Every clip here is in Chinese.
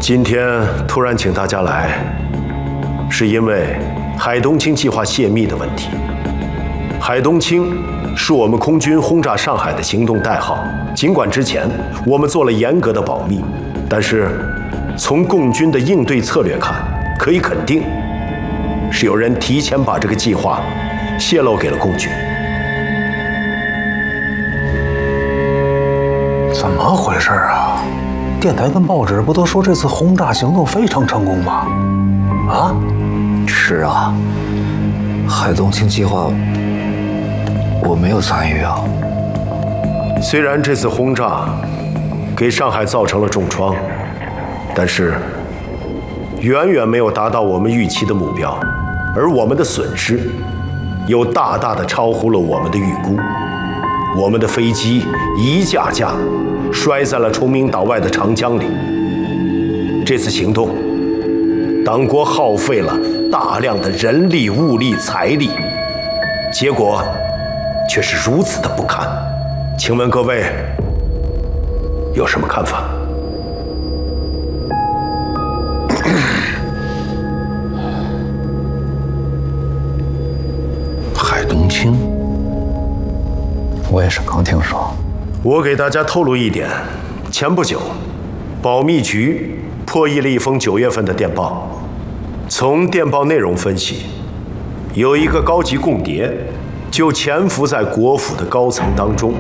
今天突然请大家来，是因为海东青计划泄密的问题。海东青是我们空军轰炸上海的行动代号。尽管之前我们做了严格的保密，但是从共军的应对策略看，可以肯定是有人提前把这个计划泄露给了共军。 怎么回事啊？电台跟报纸不都说这次轰炸行动非常成功吗？啊？ 是啊，海东青计划我没有参与啊。 虽然这次轰炸给上海造成了重创，但是远远没有达到我们预期的目标，而我们的损失又大大的超乎了我们的预估。我们的飞机一架架摔在了崇明岛外的长江里。这次行动，党国耗费了大量的人力、物力、财力，结果却是如此的不堪。请问各位有什么看法？ 海东青，我也是刚听说。 我给大家透露一点，前不久，保密局破译了一封9月份的电报。从电报内容分析，有一个高级共谍就潜伏在国府的高层当中。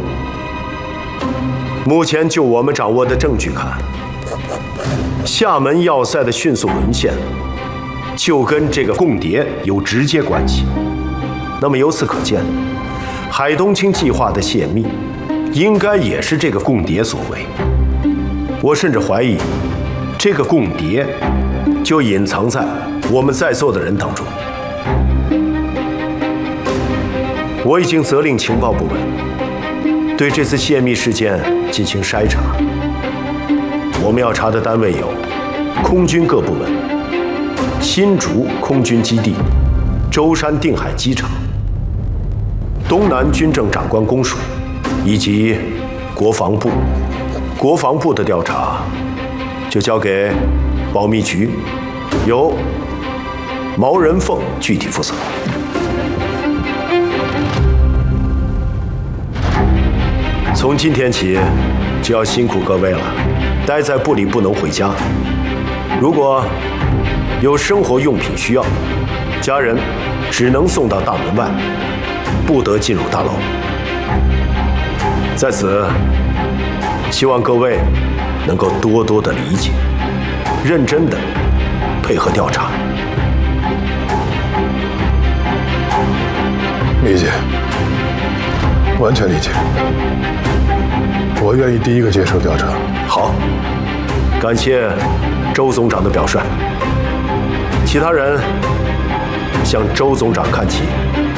目前就我们掌握的证据看，厦门要塞的迅速沦陷，就跟这个共谍有直接关系。那么由此可见，海东青计划的泄密，应该也是这个共谍所为。我甚至怀疑，这个共谍就隐藏在我们在座的人当中。我已经责令情报部门对这次泄密事件进行筛查。我们要查的单位有空军各部门、新竹空军基地、舟山定海机场、东南军政长官公署以及国防部。国防部的调查就交给保密局，由毛人凤具体负责。从今天起就要辛苦各位了，待在部里不能回家。如果有生活用品需要，家人只能送到大门外，不得进入大楼。在此，希望各位能够多多的理解，认真的配合调查。 理解，完全理解。我愿意第一个接受调查。 好，感谢周总长的表率。其他人向周总长看齐。